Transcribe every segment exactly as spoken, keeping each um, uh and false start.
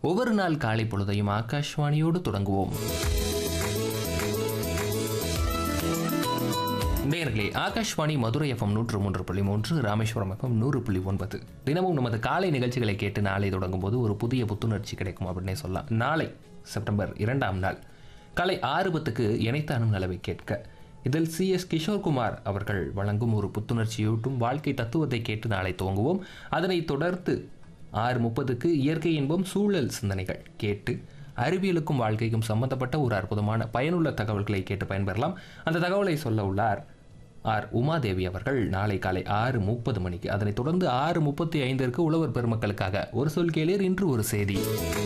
ஒவ்வொரு நாள் காலை பொழுதையும் ஆகாஷ்வாணியோடு தொடங்குவோம். நேயர்களே, ஆகாஷ்வாணி மதுரை எஃப்எம் நூற்று மூன்று புள்ளி மூன்று, ராமேஸ்வரம் எஃப்எம் நூறு புள்ளி ஒன்பது. தினமும் நமது காலை நிகழ்ச்சிகளை கேட்டு நாளை தொடங்கும் போது ஒரு புதிய புத்துணர்ச்சி கிடைக்கும் அப்படின்னே சொல்லலாம். நாளை செப்டம்பர் இரண்டாம் நாள் காலை ஆறு பத்துக்கு இணைத்தானும் நலவை கேட்க, இதில் சி எஸ் கிஷோர்குமார் அவர்கள் வழங்கும் ஒரு புத்துணர்ச்சியூட்டும் வாழ்க்கை தத்துவத்தை கேட்டு நாளை துவங்குவோம். அதனைத் தொடர்ந்து ஆறு முப்பதுக்கு இயற்கை இன்பம் சூழல் சிந்தனைகள் கேட்டு அறிவியலுக்கும் வாழ்க்கைக்கும் சம்பந்தப்பட்ட ஒரு அற்புதமான பயனுள்ள தகவல்களை கேட்டு பயன்பெறலாம். அந்த தகவலை சொல்ல உள்ளார் ஆர் உமாதேவி அவர்கள் நாளை காலை ஆறு முப்பது மணிக்கு. அதனைத் தொடர்ந்து ஆறு முப்பத்தி ஐந்திற்கு உழவர் பெருமக்களுக்காக ஒரு சொல் கேளீர், இன்று ஒரு செய்தி.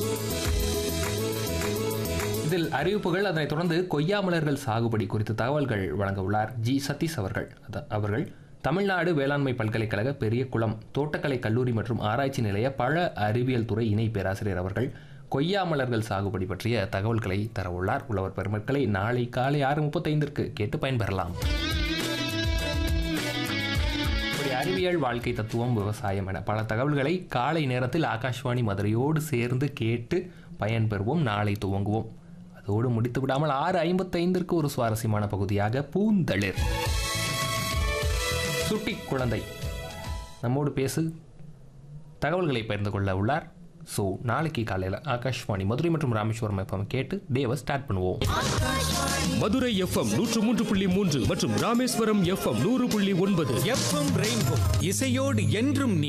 இதில் அறிவிப்புகள், அதனைத் தொடர்ந்து கொய்யாமலர்கள் சாகுபடி குறித்த தகவல்கள் வழங்க உள்ளார் ஜி சதீஷ் அவர்கள். அவர்கள் தமிழ்நாடு வேளாண்மை பல்கலைக்கழக பெரியகுளம் தோட்டக்கலை கல்லூரி மற்றும் ஆராய்ச்சி நிலைய பழ அறிவியல் துறை இணை பேராசிரியர் அவர்கள் கொய்யாமலர்கள் சாகுபடி பற்றிய தகவல்களை தர உள்ளார். உழவர் பெருமக்களை நாளை காலை ஆறு முப்பத்தைந்திற்கு கேட்டு பயன்பெறலாம். அறிவியல், வாழ்க்கை தத்துவம், விவசாயம் என பல தகவல்களை காலை நேரத்தில் ஆகாஷ்வாணி மதுரையோடு சேர்ந்து கேட்டு பயன்பெறுவோம். நாளை துவங்குவோம். அதோடு முடித்து விடாமல் ஆறு ஐம்பத்தைந்திற்கு ஒரு சுவாரஸ்யமான பகுதியாக பூந்தளிர். சுட்டி குழந்தை நம்மோடு பேசு தகவல்களை பகிர்ந்து கொள்ள உள்ளார். ஸோ நாளைக்கு காலையில் ஆகாஷ்வாணி மதுரை மற்றும் ராமேஸ்வரம் எஃப்எம் கேட்டு டேவை ஸ்டார்ட் பண்ணுவோம். மதுரை எஃப்எம் நூற்று மூன்று புள்ளி மூன்று மற்றும் ராமேஸ்வரம் எஃப்எம் நூறு புள்ளி ஒன்பது. எஃப்எம் ரெயின்போ இசையோடு என்றும் நீ.